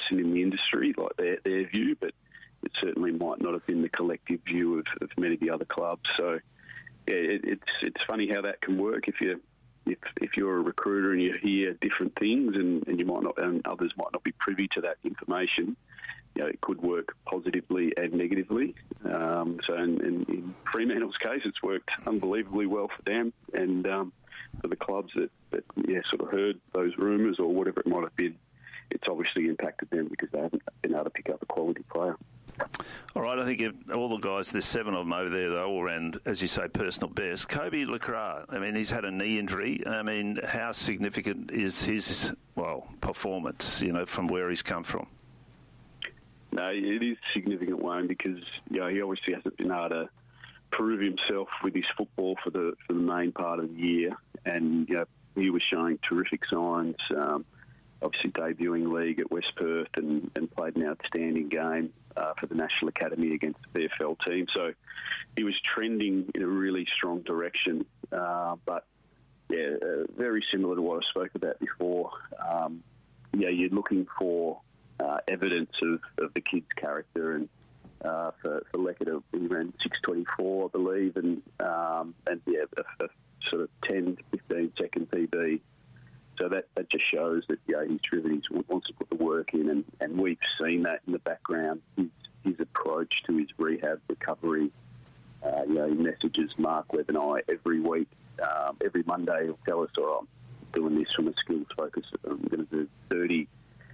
person in the industry, like their view, but it certainly might not have been the collective view of many of the other clubs. So, yeah, it's funny how that can work if you're a recruiter and you hear different things and you might not, and others might not be privy to that information. You know, it could work positively and negatively. So in Fremantle's case, it's worked unbelievably well for them, and for the clubs that sort of heard those rumours or whatever it might have been, it's obviously impacted them because they haven't been able to pick up a quality player. All right, I think all the guys, there's 7 of them over there, they all ran, as you say, personal best. Kobe LeCras, I mean, he's had a knee injury. I mean, how significant is his, performance, from where he's come from? No, it is significant, Wayne, because he obviously hasn't been able to prove himself with his football for the main part of the year, and he was showing terrific signs. Obviously, debuting league at West Perth and played an outstanding game for the National Academy against the VFL team. So he was trending in a really strong direction, but very similar to what I spoke about before. You're looking for evidence of the kid's character, and for Leckett, he ran 6:24, I believe, and a sort of 10 to 15 second PB. So that just shows that he wants to put the work in, and we've seen that in the background. His approach to his rehab recovery. He messages Mark Webb and I every week. Every Monday he'll tell us, "I'm doing this from a skills focus. I'm going to do 30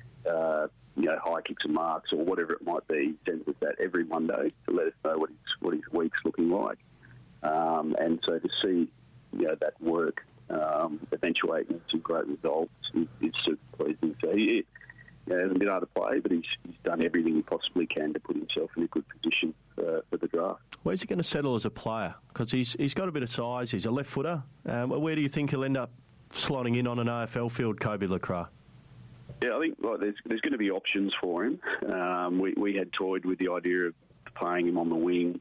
high kicks and marks," or whatever it might be. He sends us that every Monday to let us know what his week's looking like. And so to see that work eventuating some great results is super pleasing. So he hasn't been able to play, but he's done everything he possibly can to put himself in a good position for the draft. Where's he going to settle as a player? Because he's got a bit of size. He's a left footer. Where do you think he'll end up slotting in on an AFL field, Kobe LeCras? Yeah, I think there's going to be options for him. We had toyed with the idea of playing him on the wing,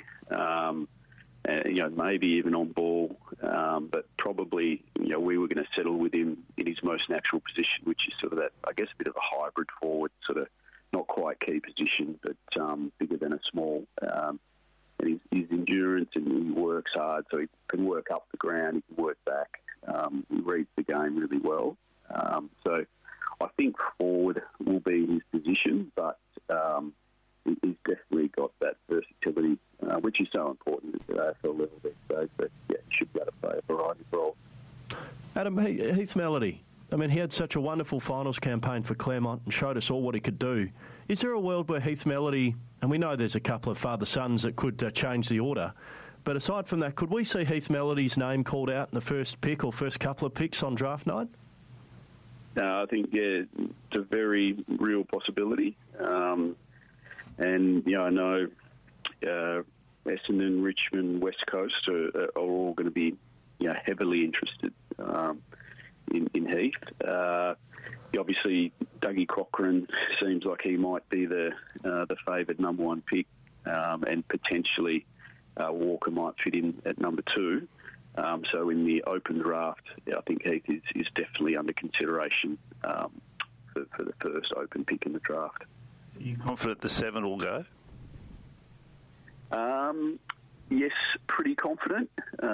maybe even on ball, but probably we were going to settle with him in his most natural position, which is sort of that, I guess, a bit of a hybrid forward, sort of not quite key position, but bigger than a small. And his endurance, and he works hard, so he can work up the ground, he can work back. He reads the game really well. So I think forward will be his position, but he's definitely got that versatility, which is so important at the AFL level these days. But he should be able to play a variety of roles. Adam, Heath Mellody, I mean, he had such a wonderful finals campaign for Claremont and showed us all what he could do. Is there a world where Heath Mellody, and we know there's a couple of father-sons that could change the order, but aside from that, could we see Heath Mellody's name called out in the first pick or first couple of picks on draft night? I think, it's a very real possibility. And, I know Essendon, Richmond, West Coast are all going to be heavily interested in Heath. Obviously, Dougie Cochrane seems like he might be the favoured number 1 pick, and potentially Walker might fit in at number 2. So in the open draft, I think Heath is definitely under consideration for the first open pick in the draft. Are you confident the 7 will go? Yes, pretty confident.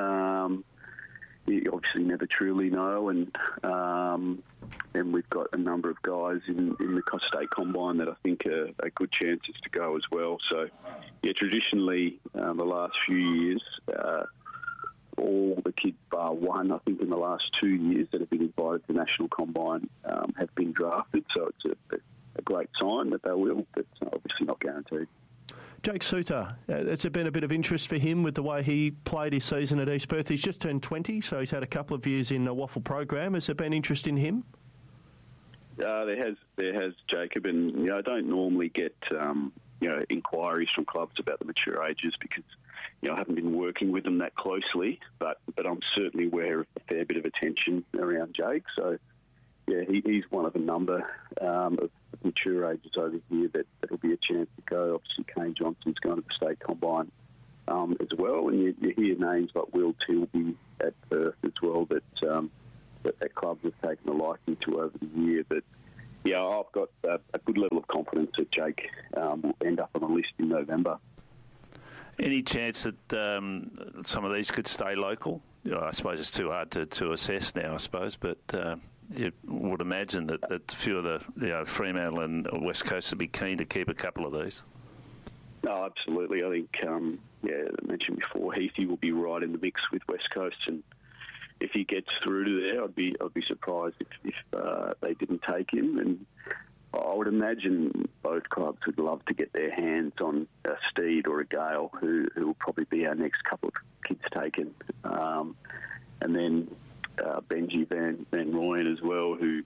You obviously never truly know, and we've got a number of guys in the state combine that I think are good chances to go as well. So, traditionally, the last few years, all the kids bar one, I think in the last 2 years that have been invited to National Combine have been drafted. So it's a great sign that they will, but obviously not guaranteed. Jake Suter, has there been a bit of interest for him with the way he played his season at East Perth? He's just turned 20, so he's had a couple of years in the Waffle program. Has there been interest in him? There has, Jacob, and I don't normally get inquiries from clubs about the mature ages because I haven't been working with them that closely, but I'm certainly aware of a fair bit of attention around Jake. So he's one of a number of mature ages over here that'll be a chance to go. Obviously, Kane Johnson's going to the state combine as well, and you hear names like Will Tilby at Perth as well that clubs have taken a liking to over the year. But yeah, I've got a good level of confidence that Jake will end up on the list in November. Any chance that some of these could stay local? I suppose it's too hard to assess now, I suppose, but you would imagine that a few of the Fremantle and West Coast would be keen to keep a couple of these. No, absolutely. I think, I mentioned before, Heathy will be right in the mix with West Coast, and if he gets through to there, I'd be surprised if they didn't take him. And I would imagine both clubs would love to get their hands on a Steed or a Gale, who will probably be our next couple of kids taken. And then Benji Van Rooyen as well, who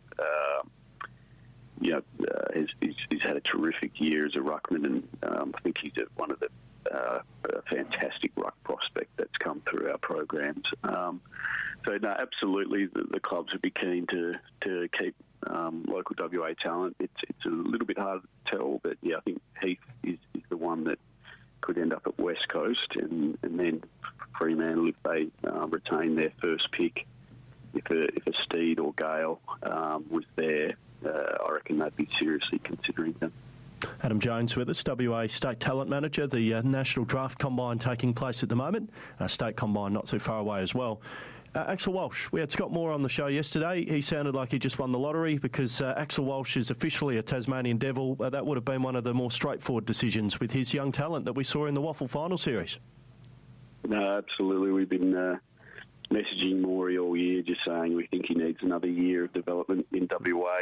he's had a terrific year as a ruckman, and I think he's one of the fantastic ruck prospect that's come through our programs. So no, absolutely, the clubs would be keen to keep local WA talent. It's a little bit hard to tell, but yeah, I think Heath is the one that could end up at West Coast, and then Fremantle, if they retain their first pick, if a Steed or Gale was there, I reckon they'd be seriously considering them. Adam Jones with us, WA State Talent Manager, the National Draft Combine taking place at the moment. State Combine not too far away as well. Axel Walsh, we had Scott Moore on the show yesterday. He sounded like he just won the lottery because Axel Walsh is officially a Tasmanian Devil. That would have been one of the more straightforward decisions with his young talent that we saw in the Waffle Final Series. No, absolutely. We've been messaging Maury all year, just saying we think he needs another year of development in WA.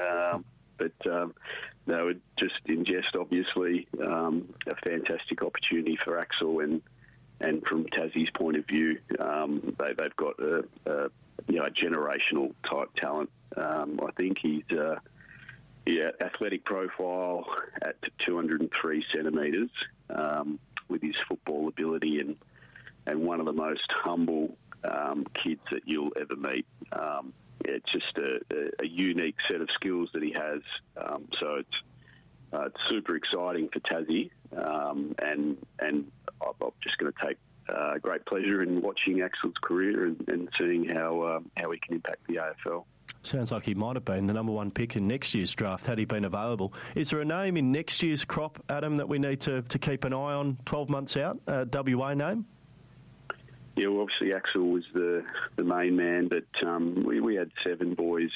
No, just in jest, obviously, a fantastic opportunity for Axel, and from Tassie's point of view, they've got a generational type talent. I think he's athletic profile at 203 centimetres, with his football ability, and one of the most humble kids that you'll ever meet. It's just a unique set of skills that he has. So it's super exciting for Tassie, and I'm just going to take great pleasure in watching Axel's career and seeing how he can impact the AFL. Sounds like he might have been the number one pick in next year's draft had he been available. Is there a name in next year's crop, Adam, that we need to keep an eye on 12 months out, a WA name? Yeah, well, obviously Axel was the main man, but we had 6 boys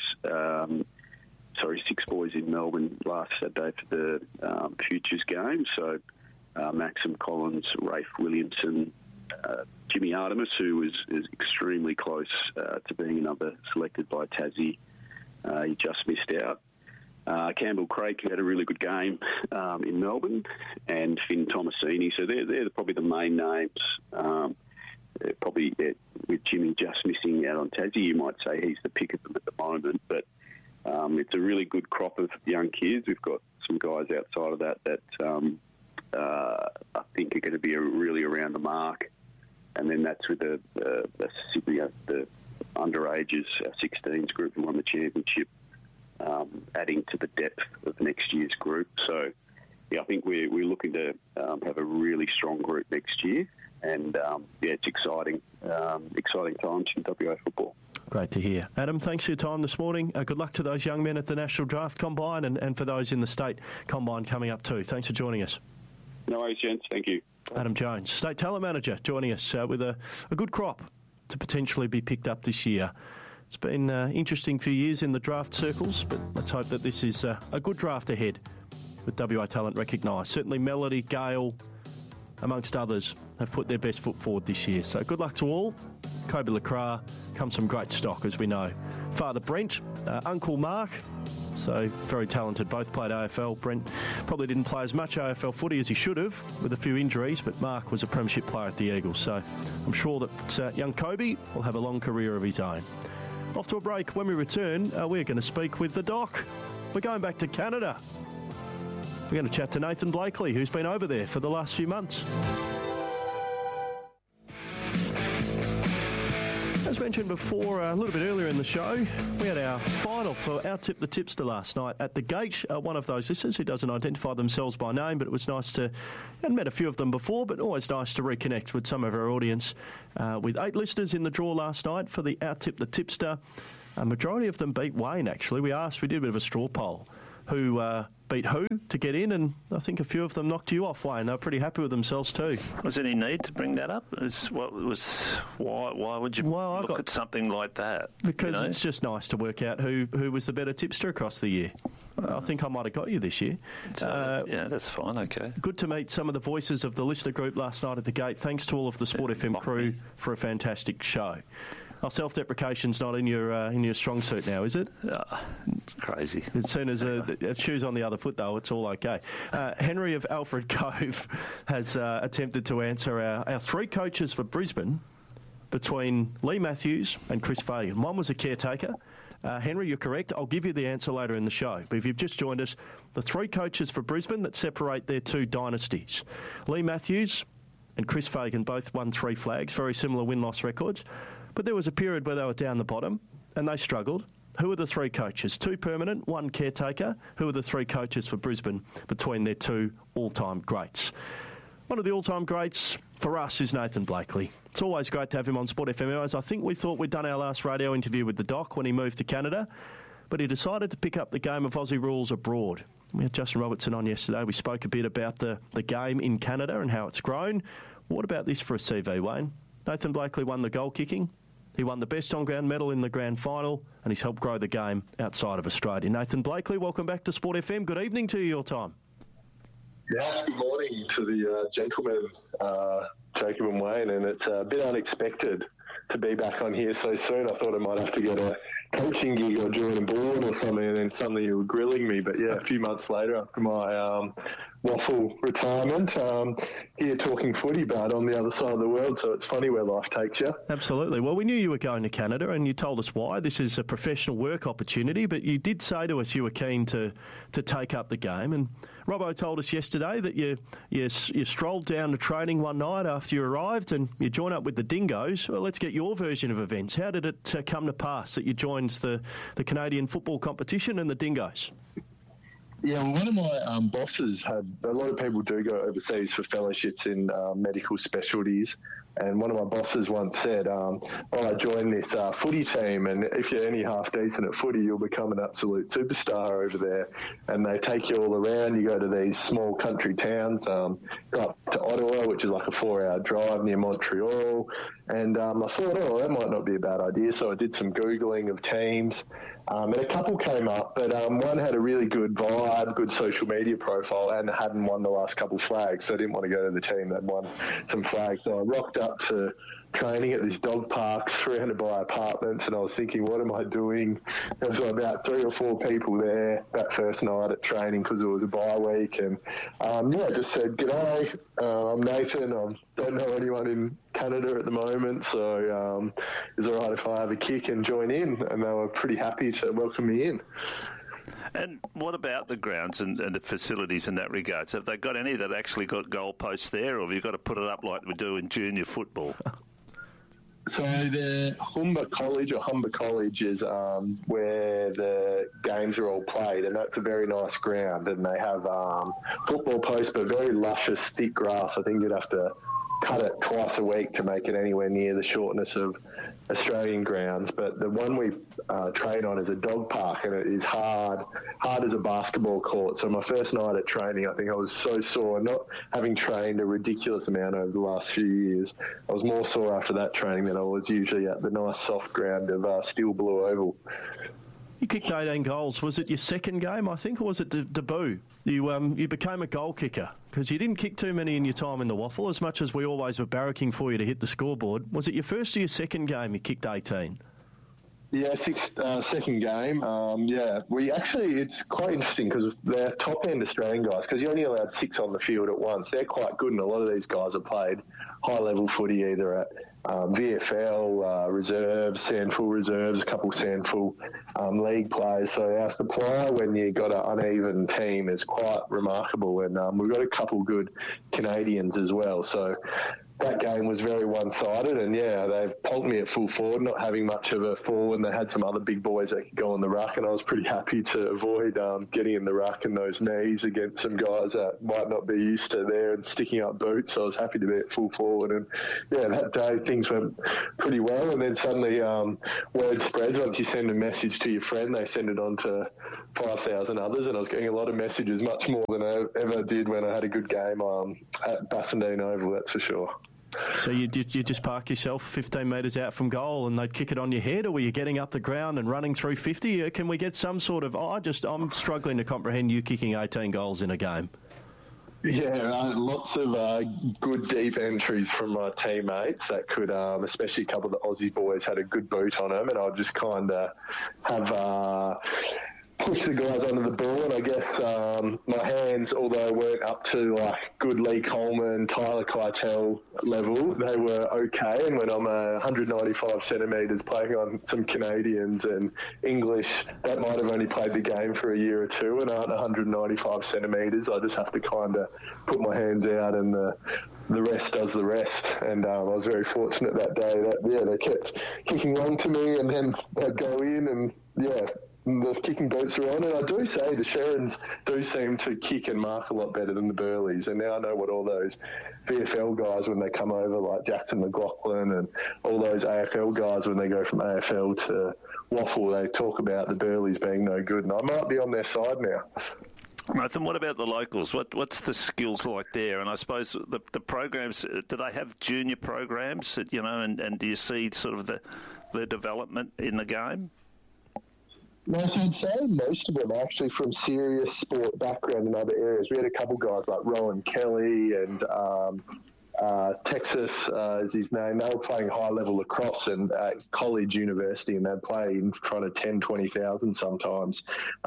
in Melbourne last Saturday for the Futures game. So Maxim Collins, Rafe Williamson, Jimmy Artemis, who is extremely close to being another selected by Tassie. He just missed out. Campbell Craig, who had a really good game in Melbourne, and Finn Tomasini. So they're probably the main names. Probably with Jimmy just missing out on Tassie, you might say he's the pick of them at the moment. But it's a really good crop of young kids. We've got some guys outside of that I think are going to be really around the mark. And then that's with the underages, 16s group who won the championship, adding to the depth of next year's group. So, yeah, I think we're looking to have a really strong group next year. And, it's exciting times in WA football. Great to hear. Adam, thanks for your time this morning. Good luck to those young men at the National Draft Combine and for those in the State Combine coming up too. Thanks for joining us. No worries, gents. Thank you. Adam Jones, State Talent Manager, joining us with a good crop to potentially be picked up this year. It's been an interesting few years in the draft circles, but let's hope that this is a good draft ahead with WA talent recognised. Certainly Melody, Gale, amongst others, have put their best foot forward this year. So good luck to all. Kobe LaCroix comes from great stock, as we know. Father Brent, Uncle Mark, so very talented. Both played AFL. Brent probably didn't play as much AFL footy as he should have with a few injuries, but Mark was a premiership player at the Eagles. So I'm sure that young Kobe will have a long career of his own. Off to a break. When we return, we're going to speak with the Doc. We're going back to Canada. We're going to chat to Nathan Blakely, who's been over there for the last few months. As mentioned before, a little bit earlier in the show, we had our final for Our Tip the Tipster last night at the gate. One of those listeners who doesn't identify themselves by name, but it was nice to, I'd met a few of them before, but always nice to reconnect with some of our audience. With 8 listeners in the draw last night for the Our Tip the Tipster. A majority of them beat Wayne, actually. We did a bit of a straw poll. Who beat who to get in, and I think a few of them knocked you off, Wayne. They were pretty happy with themselves too. Was there any need to bring that up? Why would you look at something like that? Because it's just nice to work out who was the better tipster across the year. I think I might have got you this year. Yeah, that's fine, okay. Good to meet some of the voices of the listener group last night at the gate. Thanks to all of the Sport FM crew for a fantastic show. Self-deprecation's not in your strong suit now, is it? Crazy. As soon as a shoe's on the other foot, though, it's all okay. Henry of Alfred Cove has attempted to answer our three coaches for Brisbane between Lee Matthews and Chris Fagan. One was a caretaker. Henry, you're correct. I'll give you the answer later in the show. But if you've just joined us, the three coaches for Brisbane that separate their two dynasties. Lee Matthews and Chris Fagan both won 3 flags, very similar win-loss records. But there was a period where they were down the bottom and they struggled. Who are the 3 coaches? 2 permanent, 1 caretaker. Who are the 3 coaches for Brisbane between their 2 all-time greats? One of the all-time greats for us is Nathan Blakely. It's always great to have him on Sport FM. As I think we thought we'd done our last radio interview with the Doc when he moved to Canada, but he decided to pick up the game of Aussie rules abroad. We had Justin Robertson on yesterday. We spoke a bit about the game in Canada and how it's grown. What about this for a CV, Wayne? Nathan Blakely won the goal kicking. He won the best on-ground medal in the grand final, and he's helped grow the game outside of Australia. Nathan Blakely, welcome back to Sport FM. Good evening to you, your time. Yes, good morning to the gentlemen, Jacob and Wayne, and it's a bit unexpected to be back on here so soon. I thought I might have to get a coaching gig or join a board or something, and then suddenly you were grilling me. But yeah, a few months later after my waffle retirement, here talking footy, but on the other side of the world, so it's funny where life takes you. Absolutely. Well, we knew you were going to Canada, and you told us why. This is a professional work opportunity, but you did say to us you were keen to take up the game, and Robbo told us yesterday that you strolled down to training one night after you arrived and you joined up with the Dingoes. Well, let's get your version of events. How did it come to pass that you joined the Canadian football competition and the Dingoes? Yeah, well, one of my bosses had, a lot of people do go overseas for fellowships in medical specialties, and one of my bosses once said, I joined this footy team, and if you're any half decent at footy, you'll become an absolute superstar over there. And they take you all around. You go to these small country towns, go up to Ottawa, which is like a 4-hour drive near Montreal. And I thought, that might not be a bad idea. So I did some Googling of teams. And a couple came up, but one had a really good vibe, good social media profile, and hadn't won the last couple flags, so I didn't want to go to the team that won some flags. So I rocked up to training at this dog park surrounded by apartments, and I was thinking, what am I doing? There was about 3 or 4 people there that first night at training because it was a bye week, and I just said, g'day, I'm Nathan, I don't know anyone in Canada at the moment, so is it all right if I have a kick and join in? And they were pretty happy to welcome me in. And what about the grounds and the facilities in that regard? So have they got any that actually got goalposts there, or have you got to put it up like we do in junior football? So the Humber College is where the games are all played, and that's a very nice ground, and they have football posts, but very luscious, thick grass. I think you'd have to cut it twice a week to make it anywhere near the shortness of Australian grounds. But the one we train on is a dog park, and it is hard as a basketball court. So my first night at training, I think I was so sore, not having trained a ridiculous amount over the last few years. I was more sore after that training than I was usually at the nice soft ground of Steel Blue Oval. You kicked 18 goals. Was it your second game, I think, or was it debut? You became a goal kicker because you didn't kick too many in your time in the Waffle, as much as we always were barracking for you to hit the scoreboard. Was it your first or your second game you kicked 18? Yeah, second game. It's quite interesting because they're top-end Australian guys, because you're only allowed 6 on the field at once. They're quite good, and a lot of these guys have played high-level footy either at VFL reserves, Sandful reserves, a couple Sandful league players. So our supply when you got an uneven team is quite remarkable, and we've got a couple good Canadians as well. So that game was very one-sided, and they plonked me at full forward, not having much of a forward, and they had some other big boys that could go on the ruck, and I was pretty happy to avoid getting in the ruck and those knees against some guys that might not be used to there and sticking up boots, so I was happy to be at full forward, and that day things went pretty well, and then suddenly word spreads. Once you send a message to your friend, they send it on to 5,000 others, and I was getting a lot of messages, much more than I ever did when I had a good game at Bassendean Oval, that's for sure. So you just park yourself 15 metres out from goal and they'd kick it on your head, or were you getting up the ground and running through 50? Can we get some sort of... I'm struggling to comprehend you kicking 18 goals in a game. Yeah, lots of good deep entries from my teammates that could, especially a couple of the Aussie boys had a good boot on them, and I'd just kind of have... push the guys under the ball, and I guess my hands, although weren't up to like good Lee Coleman, Tyler Keitel level, they were okay. And when I'm 195 centimetres playing on some Canadians and English that might have only played the game for a year or two and aren't 195 centimetres, I just have to kind of put my hands out, and the rest does the rest. And I was very fortunate that day that they kept kicking long to me, and then they'd go in, and the kicking boots are on, and I do say the Sherrins do seem to kick and mark a lot better than the Burleys, and now I know what all those VFL guys, when they come over, like Jackson McLaughlin and all those AFL guys, when they go from AFL to Waffle, they talk about the Burleys being no good, and I might be on their side now. Nathan, what about the locals? What's the skills like there? And I suppose the programs, do they have junior programs, and do you see sort of the development in the game? Yes, I'd say most of them are actually from serious sport background in other areas. We had a couple guys like Rowan Kelly and Texas is his name. They were playing high-level lacrosse and at college, university, and they'd play in front of 10, 20,000 sometimes.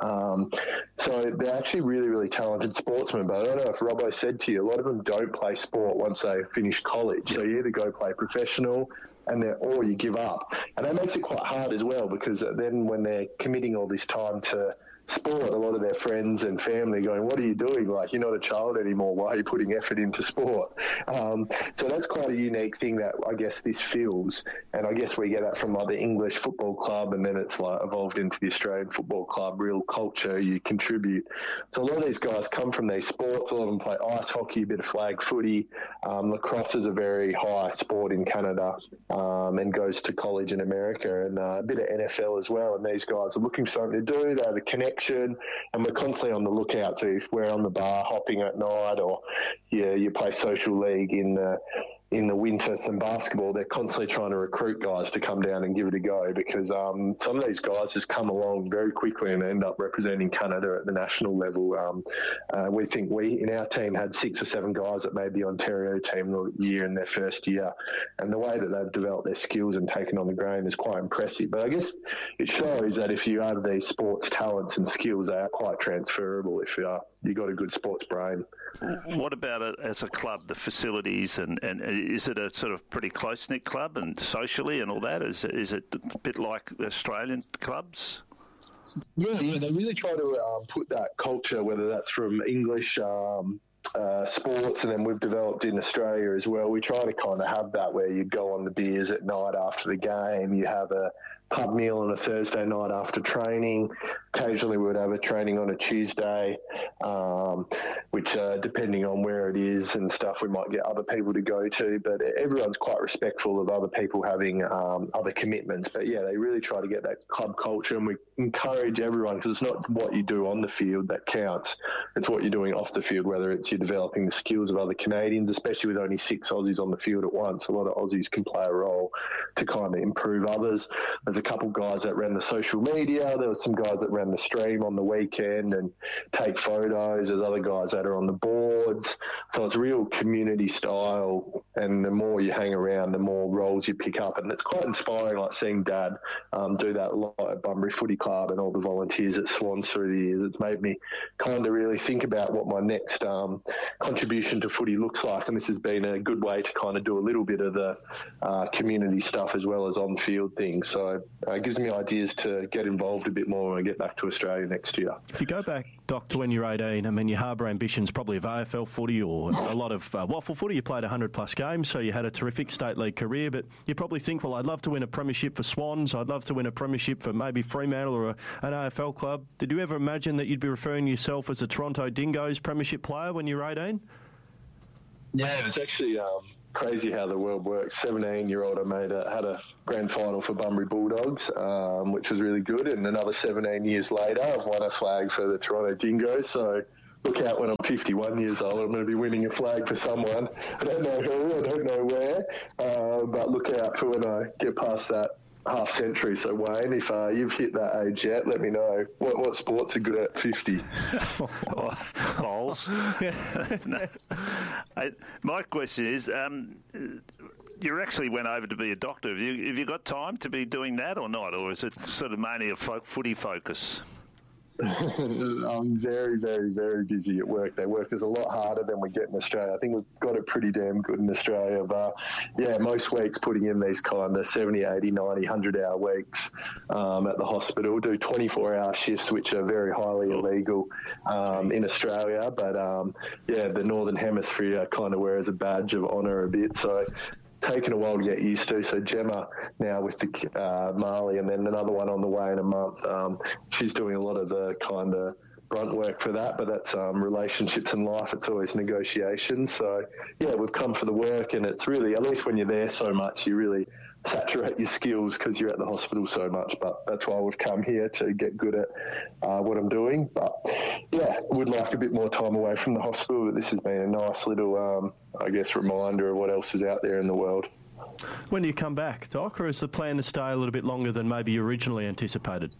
So they're actually really, really talented sportsmen. But I don't know if Robbo said to you, a lot of them don't play sport once they finish college. So you either go play professional or you give up. And that makes it quite hard as well, because then when they're committing all this time to sport, a lot of their friends and family going, what are you doing? Like, you're not a child anymore. Why are you putting effort into sport? So that's quite a unique thing that I guess this feels. And I guess we get that from like the English football club, and then it's like evolved into the Australian football club, real culture, you contribute. So a lot of these guys come from these sports. A lot of them play ice hockey, a bit of flag footy. Lacrosse is a very high sport in Canada, and goes to college in America, and a bit of NFL as well. And these guys are looking for something to do. They have a connection, and we're constantly on the lookout. So if we're on the bar hopping at night, or you play social league in the winter, some basketball, they're constantly trying to recruit guys to come down and give it a go, because some of these guys just come along very quickly and end up representing Canada at the national level. We think in our team had 6 or 7 guys that made the Ontario team the year in their first year, and the way that they've developed their skills and taken on the game is quite impressive. But I guess it shows that if you have these sports talents and skills, they are quite transferable if you've got a good sports brain. What about it as a club, the facilities, and is it a sort of pretty close-knit club and socially and all that? Is it a bit like Australian clubs? Yeah, they really try to put that culture, whether that's from English sports, and then we've developed in Australia as well. We try to kind of have that where you go on the beers at night after the game, you have a pub meal on a Thursday night after training. Occasionally we would have a training on a Tuesday, which depending on where it is and stuff, we might get other people to go to, but everyone's quite respectful of other people having other commitments. But yeah, they really try to get that club culture, and we encourage everyone, because it's not what you do on the field that counts, it's what you're doing off the field, whether it's you're developing the skills of other Canadians, especially with only 6 Aussies on the field at once. A lot of Aussies can play a role to kind of improve others. There's a couple guys that ran the social media, there were some guys that ran the stream on the weekend and take photos, there's other guys that are on the boards, so it's real community style, and the more you hang around, the more roles you pick up, and it's quite inspiring, like seeing Dad do that a lot at Bunbury Footy Club and all the volunteers at Swans through the years. It's made me kind of really think about what my next contribution to footy looks like, and this has been a good way to kind of do a little bit of the community stuff as well as on-field things, so it gives me ideas to get involved a bit more when I get back to Australia next year. If you go back, Doc, to when you're 18, I mean, you harbour ambition traditions probably of AFL footy or a lot of waffle footy. You played 100-plus games, so you had a terrific state league career, but you probably think, well, I'd love to win a premiership for Swans, I'd love to win a premiership for maybe Fremantle or an AFL club. Did you ever imagine that you'd be referring to yourself as a Toronto Dingoes premiership player when you were 18? Yeah, it's actually crazy how the world works. 17-year-old, I had a grand final for Bunbury Bulldogs, which was really good. And another 17 years later, I've won a flag for the Toronto Dingoes. So look out when I'm 51 years old. I'm going to be winning a flag for someone. I don't know who, I don't know where, but look out for when I get past that half century. So Wayne, if you've hit that age yet, let me know what sports are good at 50. Bowls. No. My question is, you actually went over to be a doctor. Have you got time to be doing that or not, or is it sort of mainly a footy focus? I'm very, very, very busy at work. They work us a lot harder than we get in Australia. I think we've got it pretty damn good in Australia. But, most weeks putting in these kind of 70, 80, 90, 100-hour weeks at the hospital, do 24-hour shifts, which are very highly illegal in Australia. But, the Northern Hemisphere kind of wears a badge of honour a bit. So taken a while to get used to. So Gemma now with the Marley, and then another one on the way in a month. She's doing a lot of the kind of grunt work for that, but that's relationships and life. It's always negotiations. So we've come for the work, and it's really, at least when you're there so much, you really saturate your skills because you're at the hospital so much. But that's why we've come here, to get good at what I'm doing. But would like a bit more time away from the hospital. But this has been a nice little, reminder of what else is out there in the world. When do you come back, Doc, or is the plan to stay a little bit longer than maybe you originally anticipated?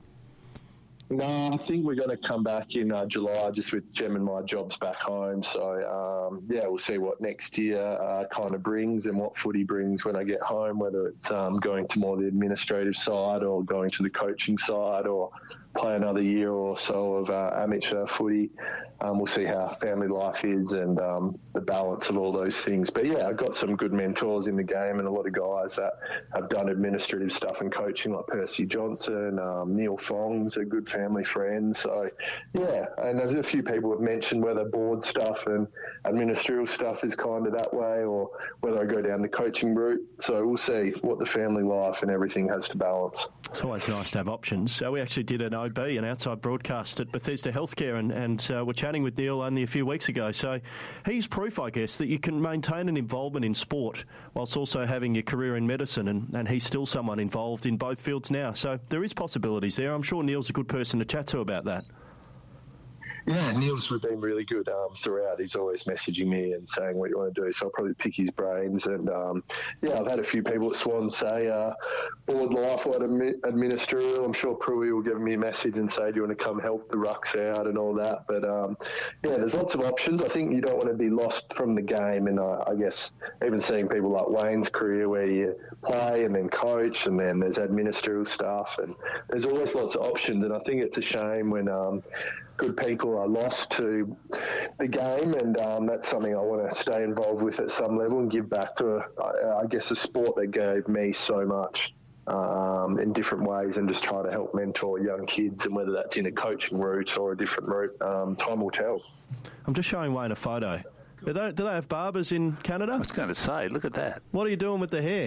No, I think we're going to come back in July, just with Gem and my jobs back home. So, we'll see what next year kind of brings and what footy brings when I get home, whether it's going to more the administrative side or going to the coaching side or play another year or so of amateur footy. We'll see how family life is and the balance of all those things. But I've got some good mentors in the game and a lot of guys that have done administrative stuff and coaching, like Percy Johnson, Neil Fong's a good family friend. So, and there's a few people have mentioned whether board stuff and administrative stuff is kind of that way or whether I go down the coaching route. So we'll see what the family life and everything has to balance. It's always nice to have options. So we actually did an OB, an outside broadcast at Bethesda Healthcare, and we're chatting with Neil only a few weeks ago. So he's proof, I guess, that you can maintain an involvement in sport whilst also having your career in medicine, and he's still someone involved in both fields now. So there is possibilities there. I'm sure Neil's a good person to chat to about that. Yeah, Neil's been really good throughout. He's always messaging me and saying what you want to do, so I'll probably pick his brains. And, I've had a few people at Swan say, board life, what administrator. I'm sure Pruy will give me a message and say, do you want to come help the rucks out and all that? But, there's lots of options. I think you don't want to be lost from the game. And I guess even seeing people like Wayne's career where you play and then coach and then there's administrative stuff. And there's always lots of options. And I think it's a shame when good people are lost to the game, and that's something I want to stay involved with at some level and give back to, a sport that gave me so much in different ways, and just try to help mentor young kids, and whether that's in a coaching route or a different route, time will tell. I'm just showing Wayne a photo. Do they have barbers in Canada? I was going to say, look at that. What are you doing with the hair?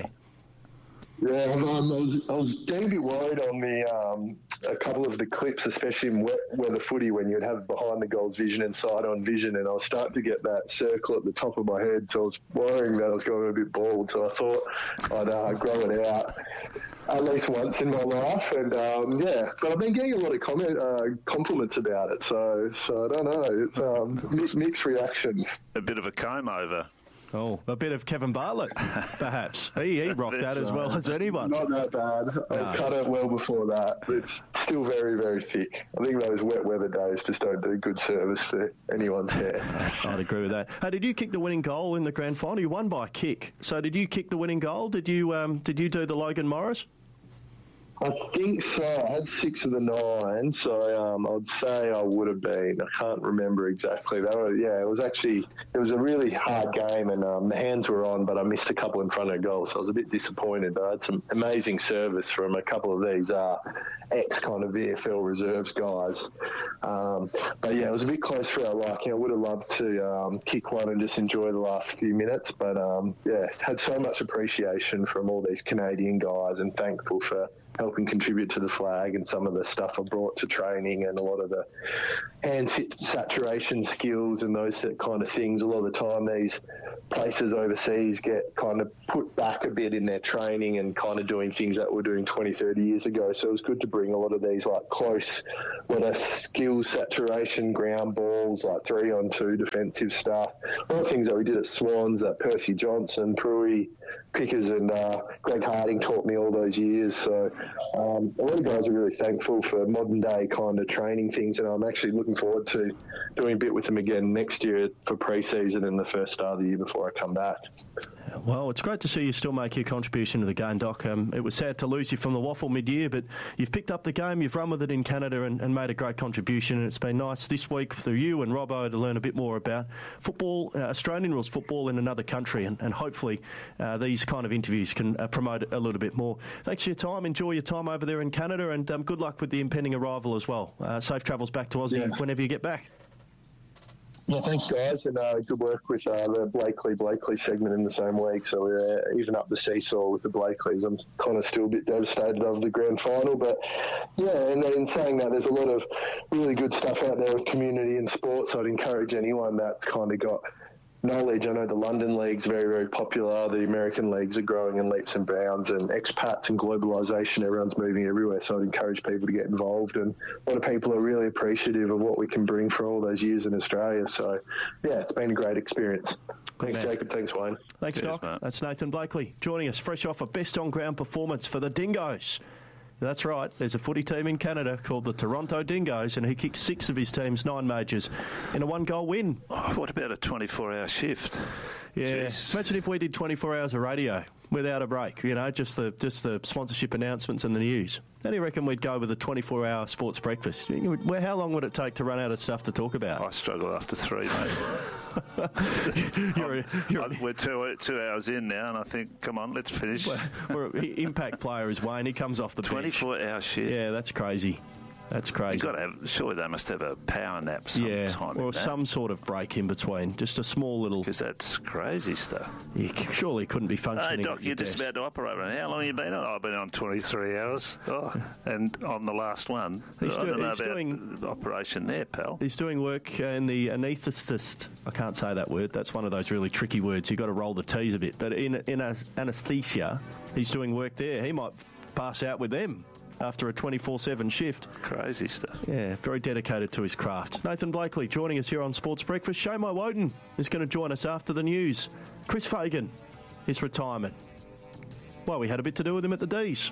Yeah, I was getting a bit worried on a couple of the clips, especially in wet weather footy, when you'd have behind the goals vision and side-on vision, and I was starting to get that circle at the top of my head, so I was worrying that I was going a bit bald, so I thought I'd grow it out at least once in my life, and but I've been getting a lot of compliments about it, so I don't know, it's mixed reactions. A bit of a comb over. Oh, a bit of Kevin Bartlett, perhaps. He rocked that as well as anyone. Not that bad. I cut it well before that, but it's still very, very thick. I think those wet weather days just don't do good service for anyone's hair. I'd agree with that. Did you kick the winning goal in the grand final? You won by a kick. So did you kick the winning goal? Did you do the Logan Morris? I think so. I had 6 of the 9, so I'd say I would have been. I can't remember exactly. It was a really hard game, and the hands were on, but I missed a couple in front of goal, so I was a bit disappointed. But I had some amazing service from a couple of these ex kind of VFL reserves guys. But yeah, it was a bit close for our liking. I would have loved to kick one and just enjoy the last few minutes, but had so much appreciation from all these Canadian guys, and thankful for helping contribute to the flag and some of the stuff I brought to training, and a lot of the hand saturation skills and those kind of things. A lot of the time these places overseas get kind of put back a bit in their training and kind of doing things that we're doing 20, 30 years ago. So it was good to bring a lot of these like close, lot of skill saturation, ground balls, like 3-on-2 defensive stuff. A lot of things that we did at Swans, that Percy Johnson, Pruey, Pickers and Greg Harding taught me all those years. So a lot of guys are really thankful for modern day kind of training things, and I'm actually looking forward to doing a bit with them again next year for pre-season and the first start of the year before I come back. Well, it's great to see you still make your contribution to the game, Doc. It was sad to lose you from the waffle mid-year, but you've picked up the game, you've run with it in Canada and made a great contribution, and it's been nice this week for you and Robbo to learn a bit more about football, Australian rules football in another country, and hopefully these kind of interviews can promote it a little bit more. Thanks for your time. Enjoy your time over there in Canada, and good luck with the impending arrival as well. Safe travels back to Aussie whenever you get back. Yeah, thanks, guys, and good work with the Blakely segment in the same week. So we're even up the seesaw with the Blakeleys. I'm kind of still a bit devastated over the grand final, but yeah, and in saying that, there's a lot of really good stuff out there with community and sports. I'd encourage anyone that's kind of got knowledge. I know the London League's very, very popular. The American leagues are growing in leaps and bounds, and expats and globalisation, everyone's moving everywhere. So I'd encourage people to get involved, and a lot of people are really appreciative of what we can bring for all those years in Australia. So yeah, it's been a great experience. Thanks, Jacob. Thanks, Wayne. Thanks, Doc. Mate. That's Nathan Blakely joining us fresh off a best on-ground performance for the Dingoes. That's right. There's a footy team in Canada called the Toronto Dingoes, and he kicked 6 of his team's 9 majors in a 1-goal win. Oh, what about a 24-hour shift? Yeah. Jeez. Imagine if we did 24 hours of radio without a break, just the sponsorship announcements and the news. How do you reckon we'd go with a 24-hour sports breakfast? How long would it take to run out of stuff to talk about? I struggle after 3, mate. We're 2 hours in now, and I think, come on, let's finish. We're impact player is Wayne. He comes off the 24-hour shift. Yeah, that's crazy. That's crazy. Surely they must have a power nap sometime. Or some sort of break in between. Just a small little... Because that's crazy stuff. You surely couldn't be functioning. Hey, Doc, you're just about to operate on. How long have you been on? I've been on 23 hours. And on the last one. I don't know about the operation there, pal. He's doing work in the anaesthetist. I can't say that word. That's one of those really tricky words. You've got to roll the T's a bit. But in anaesthesia, he's doing work there. He might pass out with them after a 24/7 shift. Crazy stuff. Yeah, very dedicated to his craft. Nathan Blakely joining us here on Sports Breakfast. Shamo Woden is going to join us after the news. Chris Fagan, his retirement. Well, we had a bit to do with him at the D's.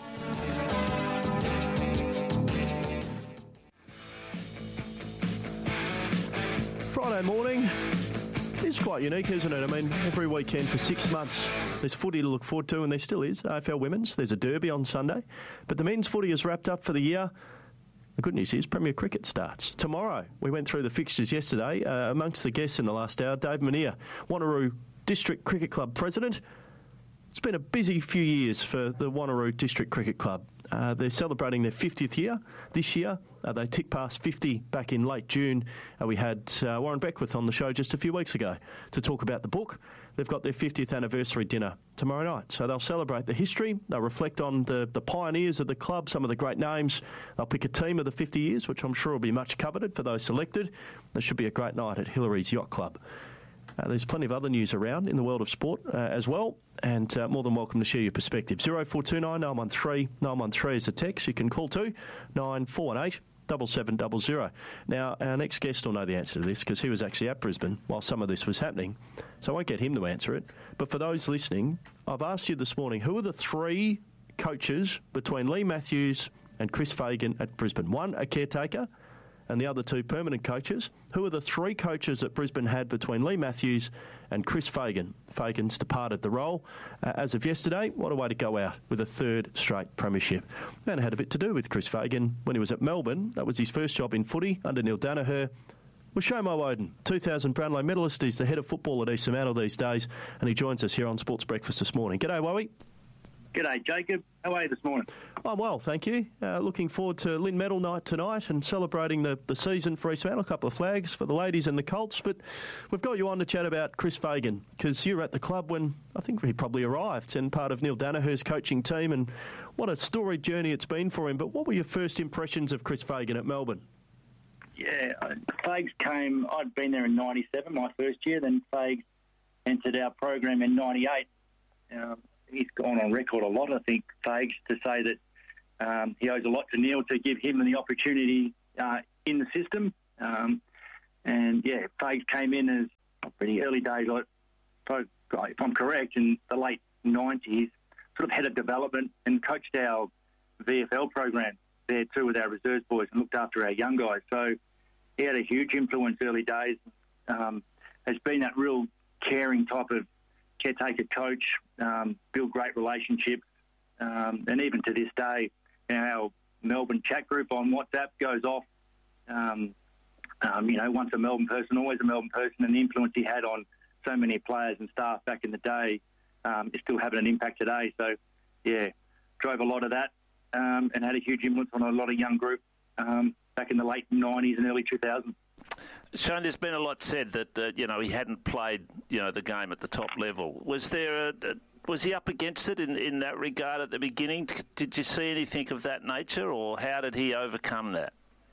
Friday morning. It's quite unique, isn't it? I mean, every weekend for 6 months, there's footy to look forward to, and there still is. AFL Women's, there's a derby on Sunday. But the men's footy is wrapped up for the year. The good news is Premier Cricket starts tomorrow. We went through the fixtures yesterday. Amongst the guests in the last hour, Dave Manier, Wanneroo District Cricket Club President. It's been a busy few years for the Wanneroo District Cricket Club. They're celebrating their 50th year this year. They ticked past 50 back in late June. We had Warren Beckwith on the show just a few weeks ago to talk about the book. They've got their 50th anniversary dinner tomorrow night. So they'll celebrate the history. They'll reflect on the pioneers of the club, some of the great names. They'll pick a team of the 50 years, which I'm sure will be much coveted for those selected. There should be a great night at Hillary's Yacht Club. There's plenty of other news around in the world of sport as well, and more than welcome to share your perspective. 0429 913 913 is the text. You can call to 9418 7700. Now, our next guest will know the answer to this because he was actually at Brisbane while some of this was happening, so I won't get him to answer it. But for those listening, I've asked you this morning, who are the 3 coaches between Lee Matthews and Chris Fagan at Brisbane? 1, a caretaker, and the other 2 permanent coaches. Who are the 3 coaches that Brisbane had between Lee Matthews and Chris Fagan? Fagan's departed the role as of yesterday. What a way to go out with a 3rd straight premiership. And it had a bit to do with Chris Fagan when he was at Melbourne. That was his first job in footy under Neil Danaher. With Shomo Woden, 2000 Brownlow medalist. He's the head of football at East Fremantle these days, and he joins us here on Sports Breakfast this morning. G'day, Wowie. G'day, Jacob. How are you this morning? I'm well, thank you. Looking forward to Lynn Medal night tonight and celebrating the season for East Fremantle. A couple of flags for the ladies and the Colts. But we've got you on to chat about Chris Fagan, because you were at the club when I think he probably arrived and part of Neil Danaher's coaching team. And what a storied journey it's been for him. But what were your first impressions of Chris Fagan at Melbourne? Yeah, Fags came, I'd been there in 97, my first year, then Fags entered our program in 98. He's gone on record a lot, I think, Fags, to say that he owes a lot to Neil to give him the opportunity in the system. Fags came in as pretty early days, if I'm correct, in the late 90s, sort of head of development and coached our VFL program there too with our reserves boys and looked after our young guys. So he had a huge influence early days. Has been that real caring type of caretaker coach, build great relationships. And even to this day, our Melbourne chat group on WhatsApp goes off. Once a Melbourne person, always a Melbourne person, and the influence he had on so many players and staff back in the day is still having an impact today. So, yeah, drove a lot of that. And had a huge influence on a lot of young group back in the late 90s and early 2000s. Shane, there's been a lot said that he hadn't played the game at the top level. Was he up against it in that regard at the beginning? Did you see anything of that nature, or how did he overcome that?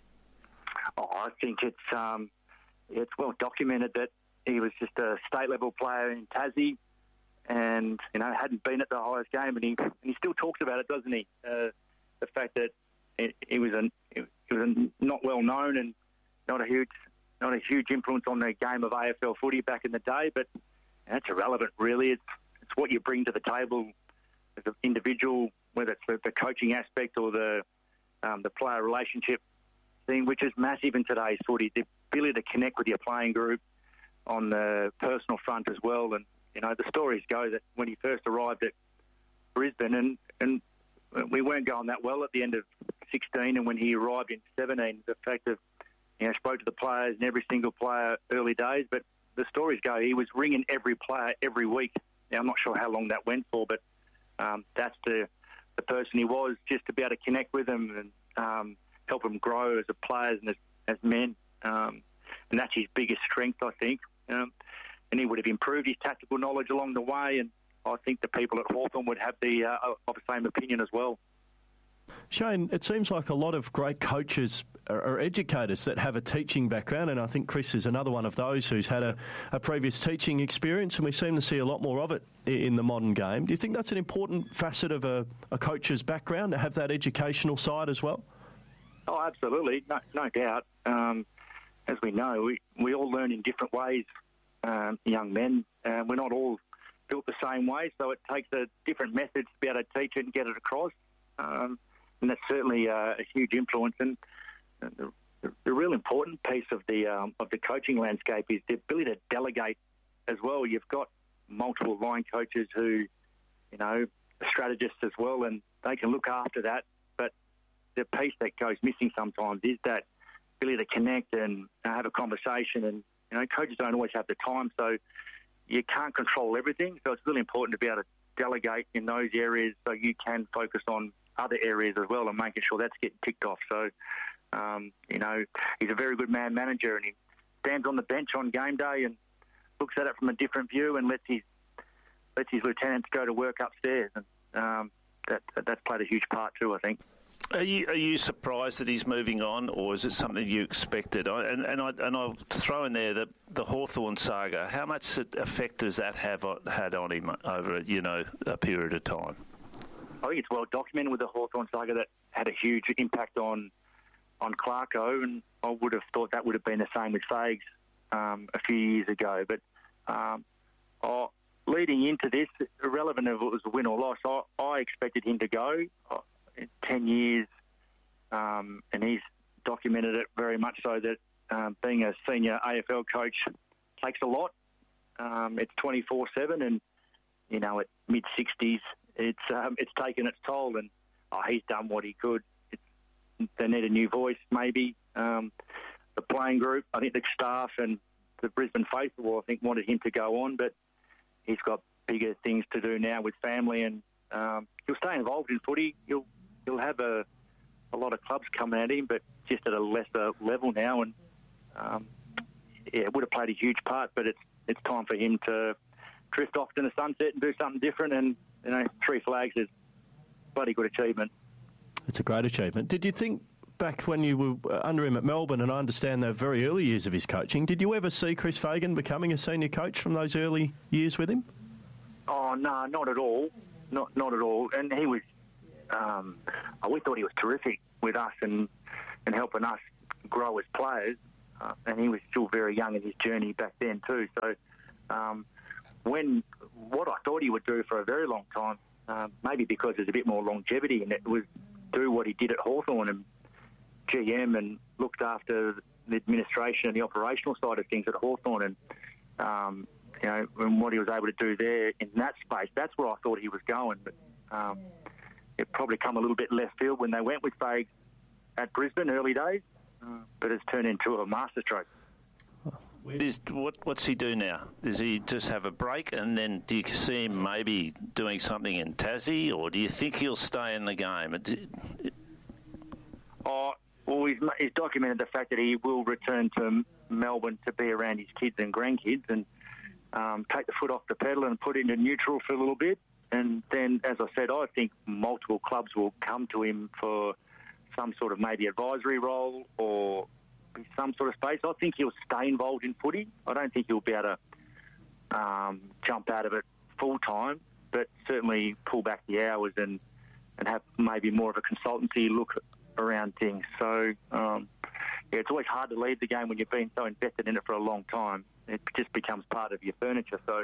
I think it's well documented that he was just a state level player in Tassie. And hadn't been at the highest game, and he still talks about it, doesn't he? The fact that he was not well known and not a huge influence on the game of AFL footy back in the day. But that's irrelevant, really. It's what you bring to the table as an individual, whether it's the coaching aspect or the player relationship thing, which is massive in today's footy. The ability to connect with your playing group on the personal front as well, and the stories go that when he first arrived at Brisbane, and we weren't going that well at the end of 16, and when he arrived in 17, the fact that spoke to the players and every single player early days, but the stories go he was ringing every player every week. Now, I'm not sure how long that went for, but that's the person he was, just to be able to connect with them and help them grow as players and as men. And that's his biggest strength, I think. And he would have improved his tactical knowledge along the way, and I think the people at Hawthorn would have the same opinion as well. Shane, it seems like a lot of great coaches are educators that have a teaching background, and I think Chris is another one of those who's had a previous teaching experience, and we seem to see a lot more of it in the modern game. Do you think that's an important facet of a coach's background, to have that educational side as well? Oh, absolutely, no doubt. As we know, we all learn in different ways. Young men, we're not all built the same way, so it takes a different method to be able to teach it and get it across. And that's certainly a huge influence. And the real important piece of the coaching landscape is the ability to delegate as well. You've got multiple line coaches who, are strategists as well, and they can look after that. But the piece that goes missing sometimes is that ability to connect and have a conversation. And coaches don't always have the time, so you can't control everything. So it's really important to be able to delegate in those areas so you can focus on other areas as well and making sure that's getting ticked off. So, he's a very good man manager, and he stands on the bench on game day and looks at it from a different view and lets his lieutenants go to work upstairs. And that's played a huge part too, I think. Are you surprised that he's moving on, or is it something you expected? And I'll throw in there the Hawthorn saga. How much effect does that have had on him over a period of time? I think it's well documented with the Hawthorn saga that had a huge impact on Clarko, and I would have thought that would have been the same with Fags a few years ago. But leading into this, irrelevant if it was a win or loss, I expected him to go. 10 years, and he's documented it very much so that being a senior AFL coach takes a lot. It's 24/7, and at mid-60s, it's taken its toll. And he's done what he could. They need a new voice, maybe. The playing group, I think the staff and the Brisbane faithful, I think, wanted him to go on, but he's got bigger things to do now with family, and he'll stay involved in footy. He'll have a lot of clubs coming at him, but just at a lesser level now. And it would have played a huge part, but it's time for him to drift off to the sunset and do something different. And 3 flags is a bloody good achievement. It's a great achievement. Did you think back when you were under him at Melbourne, and I understand the very early years of his coaching, did you ever see Chris Fagan becoming a senior coach from those early years with him? Oh, no, not at all. Not at all. And he was, we thought he was terrific with us and helping us grow as players. And he was still very young in his journey back then too. So what I thought he would do for a very long time, maybe because there's a bit more longevity in it, was do what he did at Hawthorn and GM and looked after the administration and the operational side of things at Hawthorn. And, and what he was able to do there in that space, that's where I thought he was going. But it probably come a little bit left field when they went with Fags at Brisbane early days, but it's turned into a masterstroke. What's he do now? Does he just have a break, and then do you see him maybe doing something in Tassie, or do you think he'll stay in the game? Well, he's documented the fact that he will return to Melbourne to be around his kids and grandkids and take the foot off the pedal and put into neutral for a little bit. And then, as I said, I think multiple clubs will come to him for some sort of maybe advisory role or some sort of space. I think he'll stay involved in footy. I don't think he'll be able to jump out of it full time, but certainly pull back the hours and have maybe more of a consultancy look around things. So, it's always hard to leave the game when you've been so invested in it for a long time. It just becomes part of your furniture. So,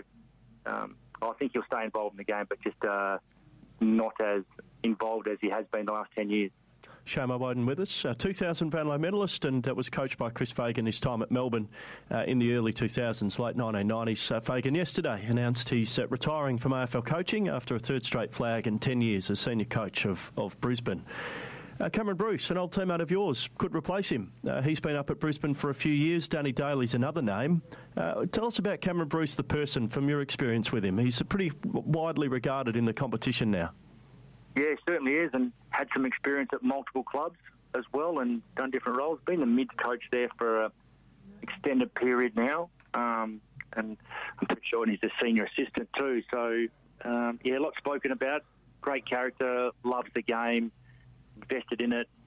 I think he'll stay involved in the game, but just not as involved as he has been the last 10 years. Shamo Woden with us, 2000 Brownlow medalist, and was coached by Chris Fagan his time at Melbourne in the early 2000s, late 1990s. Fagan yesterday announced he's retiring from AFL coaching after a third straight flag and 10 years as senior coach of Brisbane. Cameron Bruce, an old teammate of yours, could replace him. He's been up at Brisbane for a few years. Danny Daly's another name. Tell us about Cameron Bruce, the person, from your experience with him. He's pretty widely regarded in the competition now. Yeah, he certainly is, and had some experience at multiple clubs as well and done different roles. Been the mids coach there for an extended period now, and I'm pretty sure he's a senior assistant too. So, a lot spoken about. Great character, loves the game, invested in it.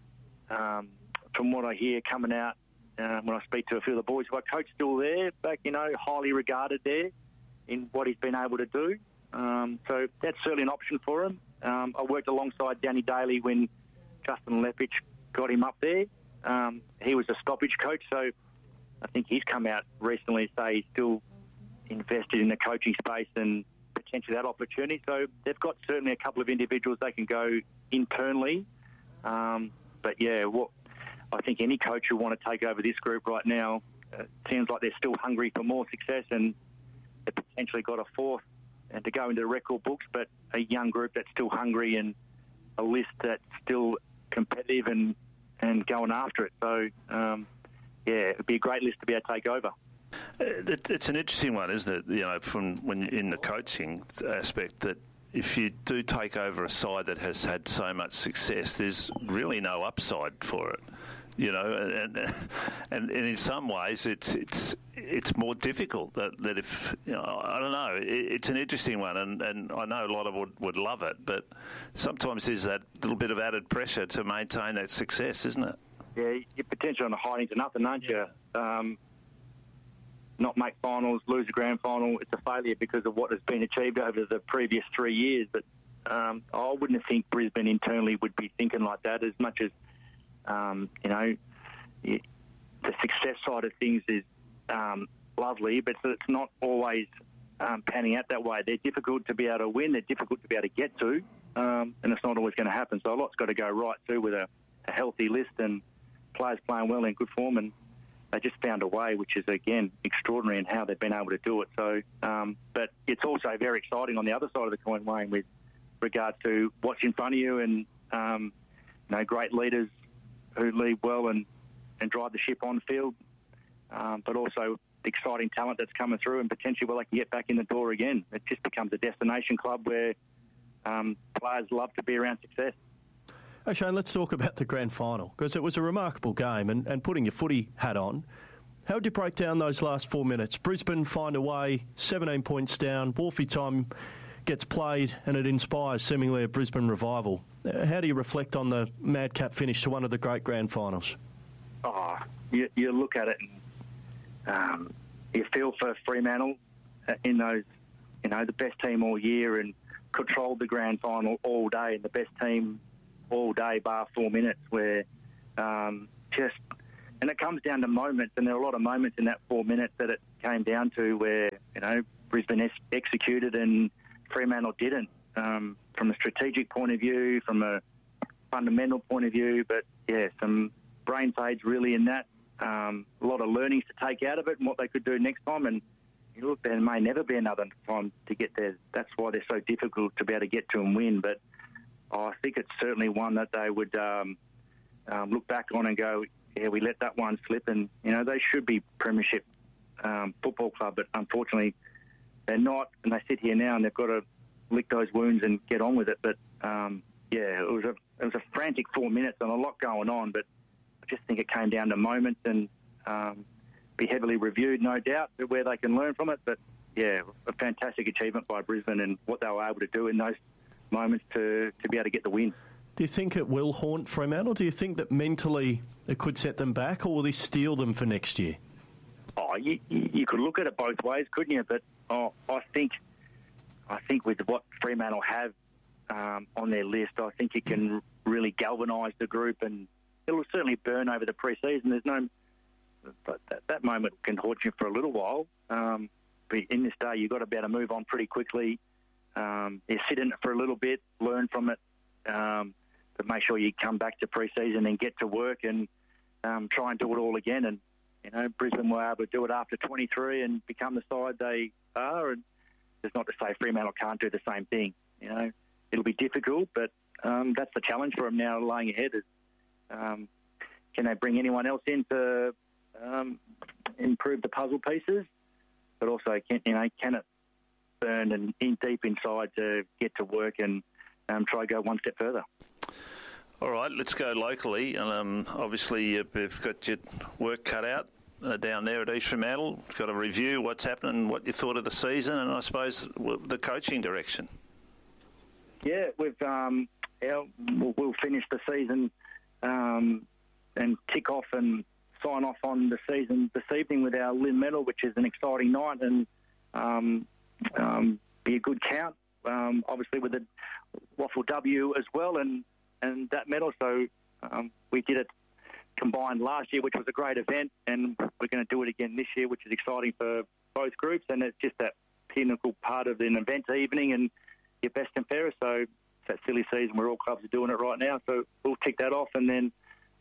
From what I hear coming out when I speak to a few of the boys, my coach still there, but, highly regarded there in what he's been able to do. So that's certainly an option for him. I worked alongside Danny Daly when Justin Lepich got him up there. He was a stoppage coach, so I think he's come out recently to say he's still invested in the coaching space and potentially that opportunity. So they've got certainly a couple of individuals they can go internally. But I think any coach who want to take over this group right now sounds like they're still hungry for more success, and they've potentially got a fourth and to go into the record books, but a young group that's still hungry and a list that's still competitive and going after it. So, it'd be a great list to be able to take over. It's an interesting one, isn't it? From when in the coaching aspect, that if you do take over a side that has had so much success, there's really no upside for it. And in some ways it's more difficult that if I don't know, it's an interesting one, and I know a lot of would love it, but sometimes there's that little bit of added pressure to maintain that success, isn't it? Yeah, you're potentially on a hiding to nothing, aren't you? Not make finals, lose a grand final, it's a failure because of what has been achieved over the previous 3 years. But I wouldn't think Brisbane internally would be thinking like that, as much as the success side of things is lovely, but it's not always panning out that way. They're difficult to be able to win, they're difficult to be able to get to, and it's not always going to happen. So a lot's got to go right too with a healthy list and players playing well in good form, and they just found a way, which is, again, extraordinary in how they've been able to do it. So, but it's also very exciting on the other side of the coin, Wayne, with regard to what's in front of you and, great leaders who lead well and drive the ship on field, but also exciting talent that's coming through and potentially where they can get back in the door again. It just becomes a destination club where players love to be around success. Hey Shane, let's talk about the grand final, because it was a remarkable game, and putting your footy hat on, how would you break down those last 4 minutes? Brisbane find a way, 17 points down, Wharfie time gets played, and it inspires seemingly a Brisbane revival. How do you reflect on the madcap finish to one of the great grand finals? Oh, you look at it and you feel for Fremantle in those, the best team all year and controlled the grand final all day, and the best team all day bar 4 minutes where and it comes down to moments, and there are a lot of moments in that 4 minutes that it came down to where, Brisbane executed and Fremantle didn't, from a strategic point of view, from a fundamental point of view, but yeah, some brain fades really in that. A lot of learnings to take out of it and what they could do next time, and look, there may never be another time to get there. That's why they're so difficult to be able to get to and win, but I think it's certainly one that they would look back on and go, yeah, we let that one slip, and they should be premiership football club, but unfortunately they're not, and they sit here now and they've got to lick those wounds and get on with it. But it was a frantic 4 minutes and a lot going on, but I just think it came down to moments and be heavily reviewed, no doubt, where they can learn from it. But yeah, a fantastic achievement by Brisbane and what they were able to do in those moments to be able to get the win. Do you think it will haunt Fremantle? Do you think that mentally it could set them back, or will this steal them for next year? Oh, you could look at it both ways, couldn't you? But I think with what Fremantle have on their list, I think it can really galvanise the group, and it'll certainly burn over the pre-season. But that moment can haunt you for a little while. But in this day, you've got to be able to move on pretty quickly. You sit in it for a little bit, learn from it, but make sure you come back to pre-season and get to work and try and do it all again. And Brisbane were able to do it after 23 and become the side they are. And it's not to say Fremantle can't do the same thing. It'll be difficult, but that's the challenge for them now, laying ahead. Is can they bring anyone else in to improve the puzzle pieces? But also, can it burn and in deep inside to get to work and try to go one step further? All right, let's go locally. Obviously, you've got your work cut out down there at East Fremantle. Got to review what's happening, what you thought of the season, and I suppose the coaching direction. Yeah, we'll finish the season and tick off and sign off on the season this evening with our Lynn Medal, which is an exciting night and be a good count. Obviously with the Waffle W as well and that medal. So we did it combined last year, which was a great event, and we're going to do it again this year, which is exciting for both groups. And it's just that pinnacle part of an event evening and your best and fairest. So it's that silly season where all clubs are doing it right now. So we'll tick that off, and then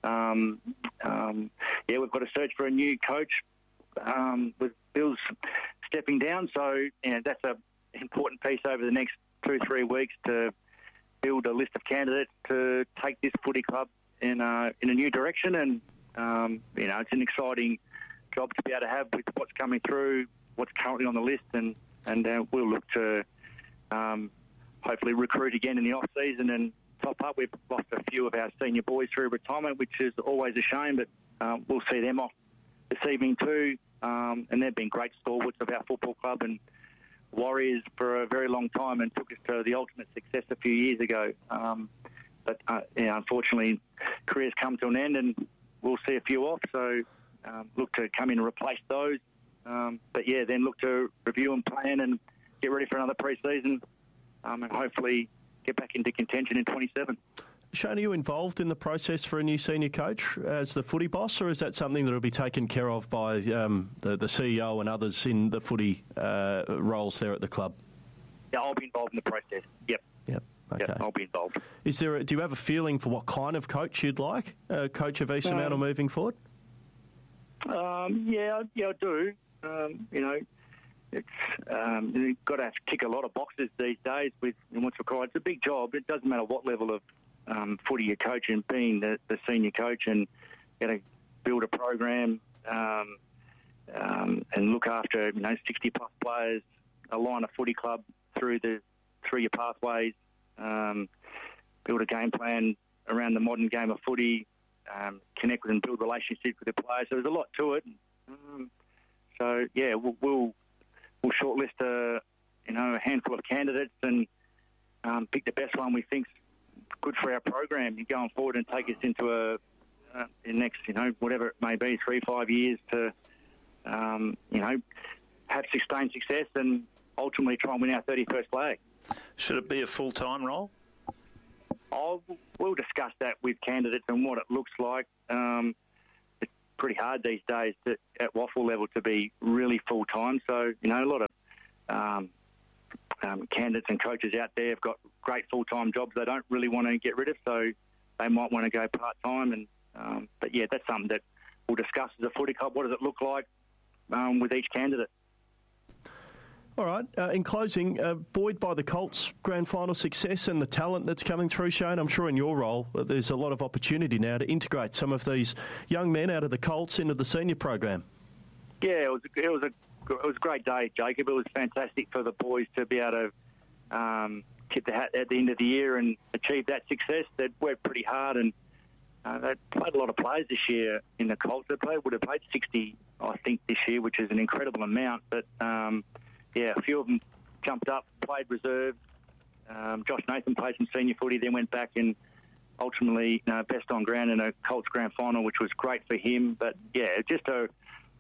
we've got to search for a new coach with Bill's stepping down. So that's an important piece over the next 2-3 weeks to build a list of candidates to take this footy club in a new direction. And it's an exciting job to be able to have with what's coming through, what's currently on the list, and we'll look to hopefully recruit again in the off season and top up. We've lost a few of our senior boys through retirement, which is always a shame, but we'll see them off this evening too. And they've been great stalwarts of our football club and Warriors for a very long time, and took us to the ultimate success a few years ago. But unfortunately, careers come to an end, and we'll see a few off. So look to come in and replace those. Then look to review and plan and get ready for another pre-season, and hopefully get back into contention in 27. Shane, are you involved in the process for a new senior coach as the footy boss, or is that something that will be taken care of by the CEO and others in the footy roles there at the club? Yeah, I'll be involved in the process. Yep. Okay. Yeah, I'll be involved. Do you have a feeling for what kind of coach you'd like? Coach of Eastern Mantle moving forward? Yeah, I do. It's you've got to tick a lot of boxes these days with what's required. It's a big job. It doesn't matter what level of footy you're coaching, being the senior coach, and build a program and look after 60 plus players, align a footy club through your pathways, build a game plan around the modern game of footy, connect with and build relationships with the players. So there's a lot to it. So yeah, we'll shortlist a handful of candidates and pick the best one we think's good for our program going forward and take us into the next whatever it may be, 3-5 years to have sustained success and ultimately try and win our 31st flag. Should it be a full-time role? We'll discuss that with candidates and what it looks like. It's pretty hard these days at waffle level to be really full-time. So, a lot of candidates and coaches out there have got great full-time jobs they don't really want to get rid of, so they might want to go part-time. But, yeah, that's something that we'll discuss as a footy club. What does it look like with each candidate? All right. In closing, buoyed by the Colts' grand final success and the talent that's coming through, Shane, I'm sure in your role there's a lot of opportunity now to integrate some of these young men out of the Colts into the senior program. Yeah, it was a great day, Jacob. It was fantastic for the boys to be able to tip the hat at the end of the year and achieve that success. They'd worked pretty hard and they played a lot of players this year in the Colts. Would have played 60, I think, this year, which is an incredible amount. But yeah, a few of them jumped up, played reserve. Josh Nathan played some senior footy, then went back and ultimately best on ground in a Colts grand final, which was great for him. But yeah, just a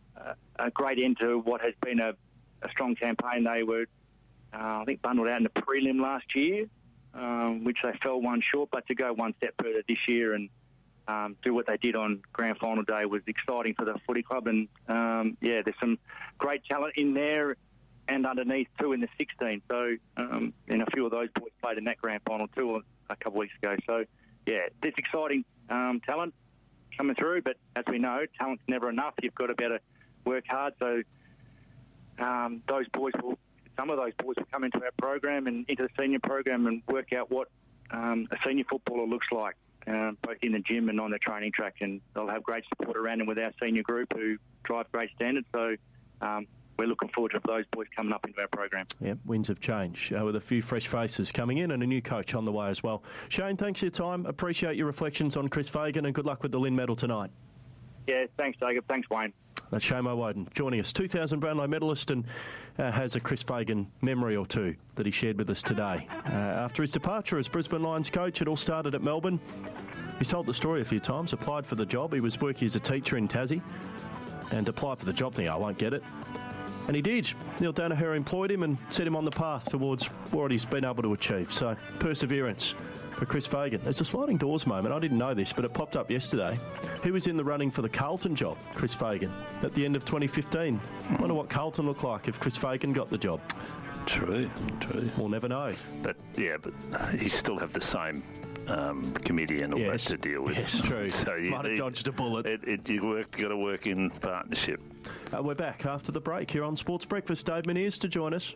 great end to what has been a strong campaign. They were, I think, bundled out in the prelim last year, which they fell one short, but to go one step further this year and do what they did on grand final day was exciting for the footy club. And yeah, there's some great talent in there and underneath too in the 16. So and a few of those boys played in that grand final too a couple of weeks ago. So yeah, there's exciting talent coming through, but as we know, talent's never enough. You've got to be able to work hard. So some of those boys will come into our program and into the senior program and work out what a senior footballer looks like, both in the gym and on the training track. And they'll have great support around them with our senior group who drive great standards. So we're looking forward to those boys coming up into our program. Yeah, winds of change with a few fresh faces coming in and a new coach on the way as well. Shane, thanks for your time. Appreciate your reflections on Chris Fagan and good luck with the Lynn medal tonight. Yeah, thanks, Jacob. Thanks, Wayne. That's Shamo Woden joining us, 2000 Brownlow medalist, and has a Chris Fagan memory or two that he shared with us today. After his departure as Brisbane Lions coach, it all started at Melbourne. He's told the story a few times, applied for the job. He was working as a teacher in Tassie and applied for the job thinking, I won't get it. And he did. Neil Danaher employed him and set him on the path towards what he's been able to achieve. So, perseverance for Chris Fagan. There's a sliding doors moment. I didn't know this, but it popped up yesterday. He was in the running for the Carlton job, Chris Fagan, at the end of 2015. I wonder what Carlton looked like if Chris Fagan got the job. True. We'll never know. But he still have the same committee and all that to deal with. Yes, true. So might have dodged a bullet. You got to work in partnership. We're back after the break here on Sports Breakfast. Dave Meneers to join us.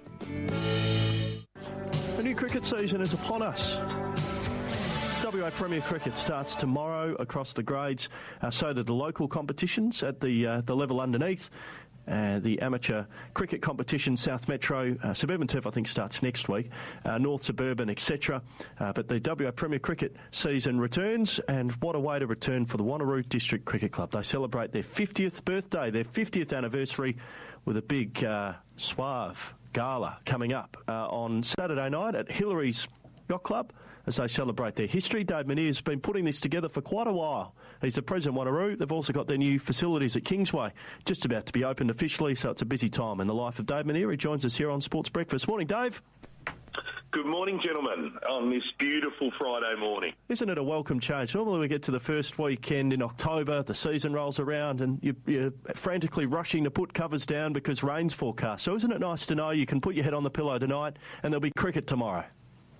The new cricket season is upon us. WA Premier Cricket starts tomorrow across the grades. So do the local competitions at the level underneath. The amateur cricket competition, South Metro, Suburban Turf, I think, starts next week, North Suburban, etc. But the WA Premier Cricket season returns, and what a way to return for the Wanneroo District Cricket Club. They celebrate their 50th birthday, their 50th anniversary, with a big suave gala coming up on Saturday night at Hillary's Yacht Club as they celebrate their history. Dave Meneers has been putting this together for quite a while. He's the president of Wanneroo. They've also got their new facilities at Kingsway just about to be opened officially, so it's a busy time in the life of Dave Meneers. He joins us here on Sports Breakfast. Morning, Dave. Good morning, gentlemen, on this beautiful Friday morning. Isn't it a welcome change? Normally we get to the first weekend in October, the season rolls around and you're frantically rushing to put covers down because rain's forecast. So isn't it nice to know you can put your head on the pillow tonight and there'll be cricket tomorrow?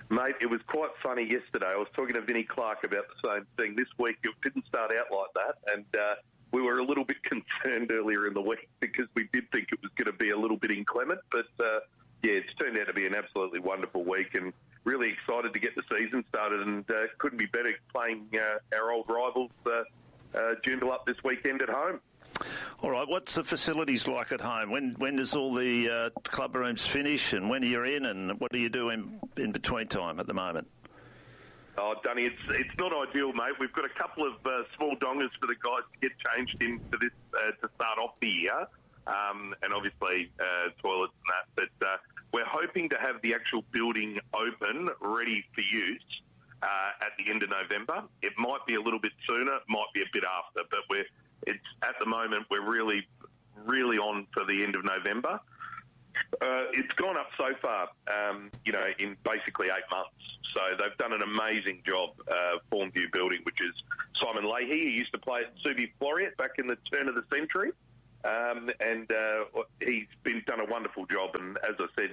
Mate, it was quite funny yesterday. I was talking to Vinnie Clark about the same thing. This week it didn't start out like that, and we were a little bit concerned earlier in the week because we did think it was going to be a little bit inclement. But, it's turned out to be an absolutely wonderful week, and really excited to get the season started, and couldn't be better playing our old rivals, Joondalup, this weekend at home. All right, what's the facilities like at home? When does all the club rooms finish, and when are you in, and what do you do in between time at the moment? Oh, Dunny, it's not ideal, mate. We've got a couple of small dongers for the guys to get changed in for this to start off the year, and obviously toilets and that. But we're hoping to have the actual building open, ready for use at the end of November. It might be a little bit sooner, it might be a bit after, but it's at the moment we're really, really on for the end of November. It's gone up so far, in basically 8 months. So they've done an amazing job, Formview Building, which is Simon Leahy, who used to play at Subi Floreat back in the turn of the century. And he's done a wonderful job. And as I said,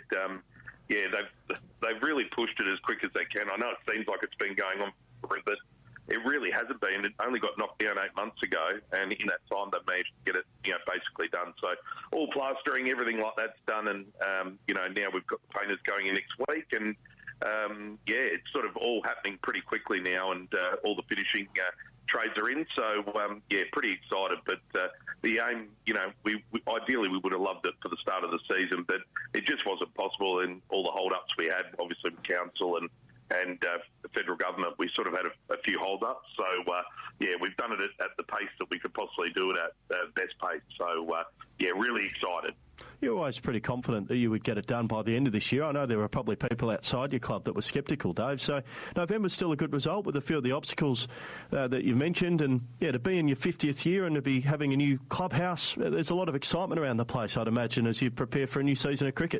they've really pushed it as quick as they can. I know it seems like it's been going on forever, but it really hasn't been. It only got knocked down 8 months ago, and in that time they've managed to get it, basically done. So all plastering, everything like that's done, and now we've got the painters going in next week, and it's sort of all happening pretty quickly now, and all the finishing trades are in. So pretty excited. But the aim, we ideally we would have loved it for the start of the season, but it just wasn't possible, and all the hold-ups we had, obviously with council and the federal government, we sort of had a few hold-ups. So, we've done it at the pace that we could possibly do it at, best pace. So, really excited. You're always pretty confident that you would get it done by the end of this year. I know there were probably people outside your club that were sceptical, Dave. So November's still a good result with a few of the obstacles that you've mentioned. And, to be in your 50th year and to be having a new clubhouse, there's a lot of excitement around the place, I'd imagine, as you prepare for a new season of cricket.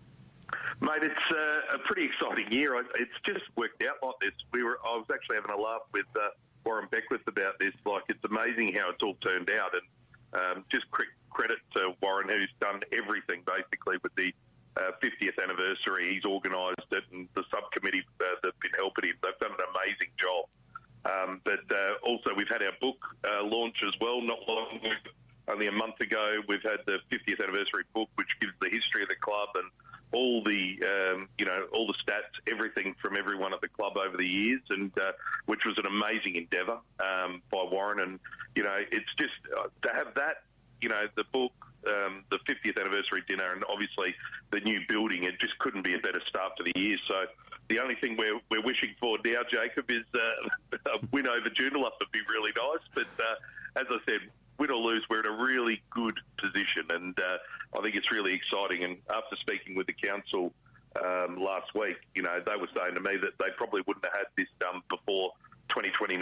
Mate, it's a pretty exciting year. It's just worked out like this. I was actually having a laugh with Warren Beckwith about this. Like, it's amazing how it's all turned out. And just credit to Warren, who's done everything basically with the 50th anniversary. He's organised it, and the subcommittee that's been helping him. They've done an amazing job. But also we've had our book launch as well, not long ago. Only a month ago, we've had the 50th anniversary book, which gives the history of the club and all the, all the stats, everything from everyone at the club over the years, and which was an amazing endeavour by Warren. And, it's just to have that, the book, the 50th anniversary dinner, and obviously the new building, it just couldn't be a better start to the year. So the only thing we're wishing for now, Jacob, is a win over Joondalup would be really nice. But as I said, win or lose, we're in a really good position, and I think it's really exciting. And after speaking with the council last week, they were saying to me that they probably wouldn't have had this done before 2029.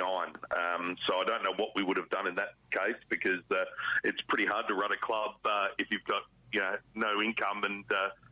So I don't know what we would have done in that case, because it's pretty hard to run a club if you've got no income, and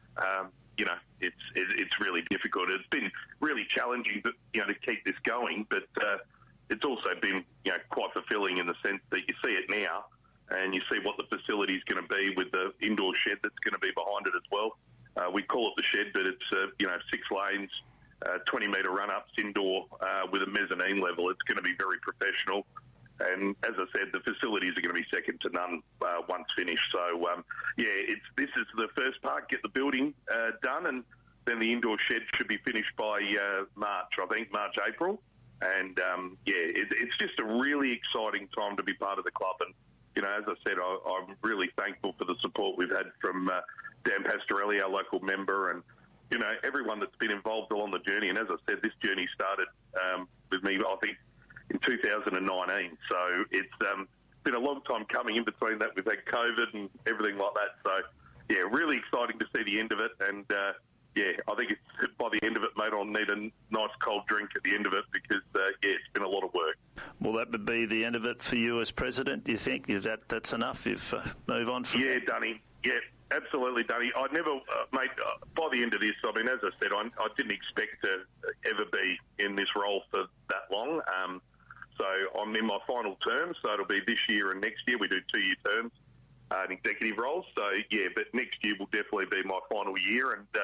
it's really difficult. It's been really challenging, to keep this going, but it's also been quite fulfilling in the sense that you see it now, and you see what the facility is going to be with the indoor shed that's going to be behind it as well. We call it the shed, but it's 6 lanes, 20-metre run-ups indoor with a mezzanine level. It's going to be very professional, and as I said, the facilities are going to be second to none once finished. So this is the first part. Get the building done, and then the indoor shed should be finished by March, April. And, it's just a really exciting time to be part of the club. And, as I said, I'm really thankful for the support we've had from Dan Pastorelli, our local member, and, everyone that's been involved along the journey. And as I said, this journey started with me, I think, in 2019. So it's been a long time coming. In between that, we've had COVID and everything like that. So, really exciting to see the end of it. And, I think it's by the end of it, mate, I'll need a nice cold drink at the end of it, because, it's been a lot of work. Well, that would be the end of it for you as president, do you think? That's enough if move on from that? Dunny. Yeah, absolutely, Dunny. I'd never, mate, by the end of this, I mean, as I said, I didn't expect to ever be in this role for that long. So I'm in my final term, so it'll be this year and next year. We do 2-year terms in executive roles. So, but next year will definitely be my final year, and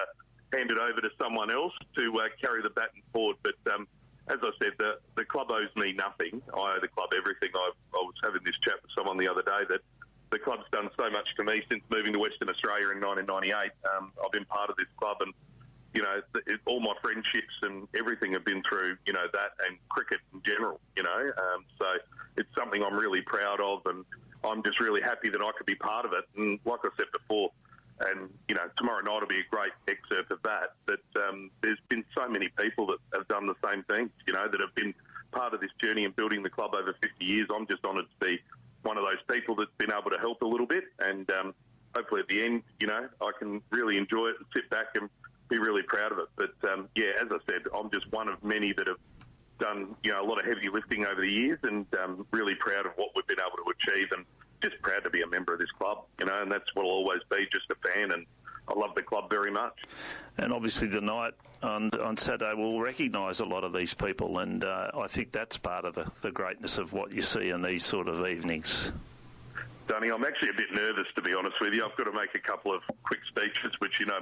hand it over to someone else to carry the baton forward. But as I said, the club owes me nothing. I owe the club everything. I was having this chat with someone the other day that the club's done so much to me since moving to Western Australia in 1998. I've been part of this club, and all my friendships and everything have been through that and cricket in general. So it's something I'm really proud of, and I'm just really happy that I could be part of it. And like I said before, and tomorrow night will be a great excerpt of that. But there's been so many people that have done the same thing, that have been part of this journey and building the club over 50 years. I'm just honoured to be one of those people that's been able to help a little bit, and hopefully at the end, I can really enjoy it and sit back and be really proud of it. But as I said, I'm just one of many that have done a lot of heavy lifting over the years, and really proud of what we've been able to achieve, and just proud to be a member of this club, and that's what I'll always be, just a fan, and I love the club very much. And obviously the night on Saturday will recognise a lot of these people, and I think that's part of the greatness of what you see in these sort of evenings. Dunny, I'm actually a bit nervous, to be honest with you. I've got to make a couple of quick speeches, which